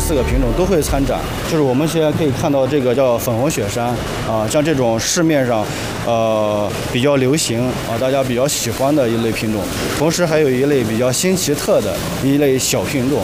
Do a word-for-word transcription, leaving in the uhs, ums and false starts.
四个品种都会参展。就是我们现在可以看到这个叫粉红雪山啊，像这种市面上呃比较流行啊，大家比较喜欢的一类品种。同时还有一类比较新奇特的一类小品种